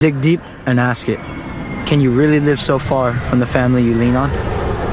Dig deep and ask it. Can you really live so far from the family you lean on?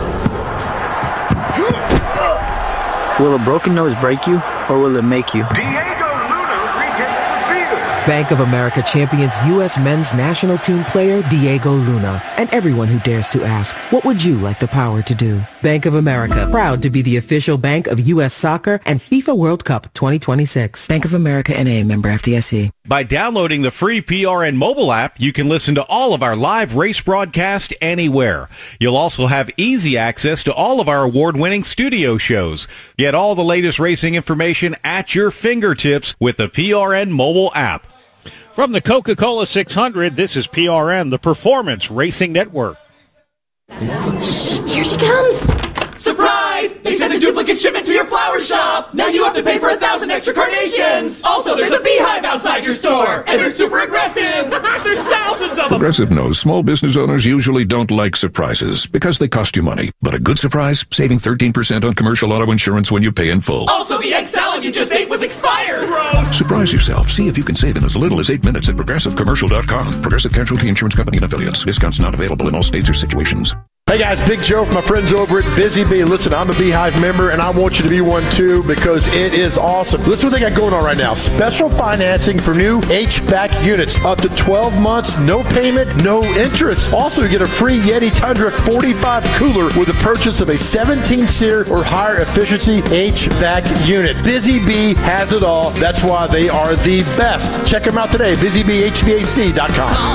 Will a broken nose break you, or will it make you? Diego Luna retakes the field. Bank of America champions U.S. men's national team player Diego Luna. And everyone who dares to ask, what would you like the power to do? Bank of America, proud to be the official bank of U.S. Soccer and FIFA World Cup 2026. Bank of America N.A., member FDIC. By downloading the free PRN mobile app, you can listen to all of our live race broadcasts anywhere. You'll also have easy access to all of our award-winning studio shows. Get all the latest racing information at your fingertips with the PRN mobile app. From the Coca-Cola 600, this is PRN, the Performance Racing Network. Shh, here she comes. Surprise! They sent a duplicate shipment to your flower shop! Now you have to pay for 1,000 extra carnations! Also, there's a beehive outside your store! And they're super aggressive! There's thousands of them! Progressive knows small business owners usually don't like surprises because they cost you money. But a good surprise? Saving 13% on commercial auto insurance when you pay in full. Also, the egg salad you just ate was expired! Gross! Surprise yourself. See if you can save in as little as 8 minutes at ProgressiveCommercial.com. Progressive Casualty Insurance Company and Affiliates. Discounts not available in all states or situations. Hey guys, Big Joe from my friends over at Busy Bee. Listen, I'm a Beehive member and I want you to be one too because it is awesome. Listen what they got going on right now. Special financing for new HVAC units. Up to 12 months, no payment, no interest. Also, you get a free Yeti Tundra 45 cooler with the purchase of a 17-SEER or higher efficiency HVAC unit. Busy Bee has it all. That's why they are the best. Check them out today, busybeehvac.com. Call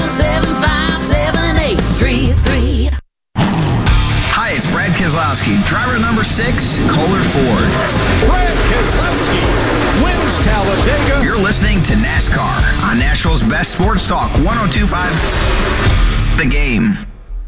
775-7833. Hi, it's Brad Keselowski, driver number 6, Kohler Ford. Brad Keselowski wins Talladega. You're listening to NASCAR on Nashville's best sports talk, 102.5 The Game.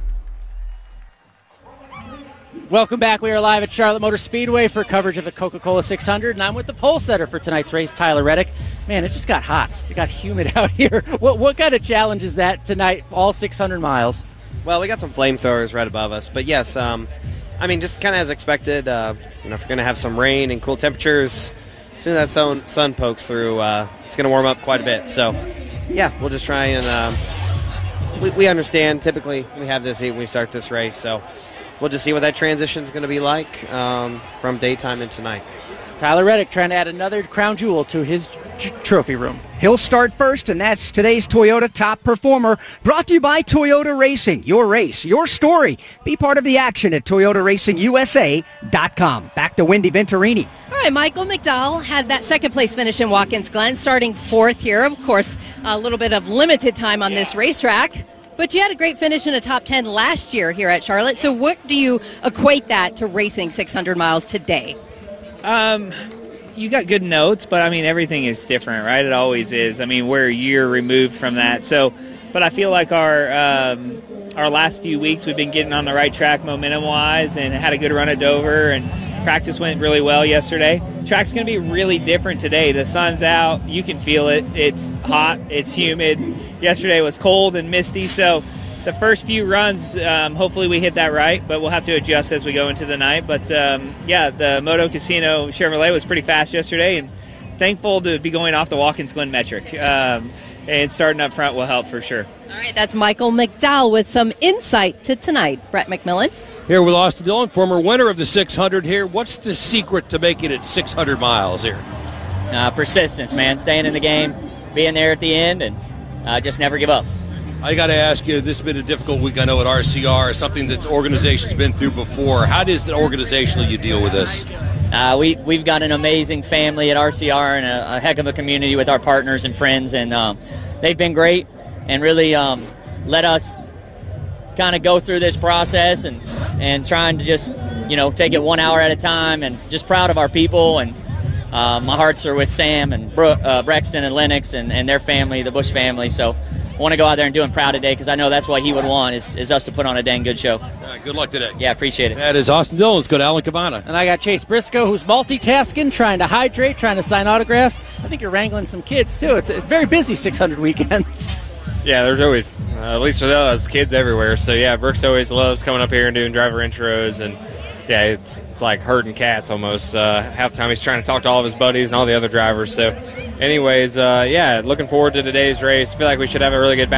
Welcome back. We are live at Charlotte Motor Speedway for coverage of the Coca-Cola 600, and I'm with the pole setter for tonight's race, Tyler Reddick. Man, it just got hot. It got humid out here. What kind of challenge is that tonight, all 600 miles? Well, we got some flamethrowers right above us, but yes, I mean, just kind of as expected. If we're going to have some rain and cool temperatures, as soon as that sun pokes through, it's going to warm up quite a bit. So, yeah, we'll just try and we understand. Typically, we have this heat when we start this race, so we'll just see what that transition is going to be like from daytime into night. Tyler Reddick trying to add another crown jewel to his trophy room. He'll start first, and that's today's Toyota Top Performer, brought to you by Toyota Racing. Your race, your story. Be part of the action at ToyotaRacingUSA.com. Back to Wendy Venturini. All right, Michael McDowell had that second place finish in Watkins Glen, starting fourth here. Of course, a little bit of limited time on this racetrack. But you had a great finish in the top 10 last year here at Charlotte. So what do you equate that to racing 600 miles today? You got good notes, but I mean, everything is different, right? It always is. I mean, we're a year removed from that. So, but I feel like our last few weeks we've been getting on the right track momentum-wise and had a good run at Dover, and practice went really well yesterday. Track's going to be really different today. The sun's out. You can feel it. It's hot. It's humid. Yesterday was cold and misty, so the first few runs, hopefully we hit that right, but we'll have to adjust as we go into the night. But, yeah, the Moto Casino Chevrolet was pretty fast yesterday, and thankful to be going off the Watkins Glen metric. And starting up front will help for sure. All right, that's Michael McDowell with some insight to tonight. Brett McMillan. Here with Austin Dillon, former winner of the 600 here. What's the secret to making it 600 miles here? Persistence, man. Staying in the game, being there at the end, and just never give up. I got to ask you, this has been a difficult week, I know, at RCR, something that the organization's been through before. How does it organizationally you deal with this? We've got an amazing family at RCR and a heck of a community with our partners and friends, and they've been great and really let us kind of go through this process and trying to just, take it 1 hour at a time, and just proud of our people. And my hearts are with Sam and Brexton and Lennox and their family, the Bush family. So I want to go out there and do him proud today because I know that's what he would want is us to put on a dang good show. Good luck today. Yeah, appreciate it. That is Austin Dillon. Let's go to Alan Cavana. And I got Chase Briscoe, who's multitasking, trying to hydrate, trying to sign autographs. I think you're wrangling some kids, too. It's a very busy 600 weekend. Yeah, there's always, at least for us, kids everywhere. So, yeah, Brooks always loves coming up here and doing driver intros. And, yeah, it's it's like herding cats almost. Half the time he's trying to talk to all of his buddies and all the other drivers. So anyways, yeah, looking forward to today's race. Feel like we should have a really good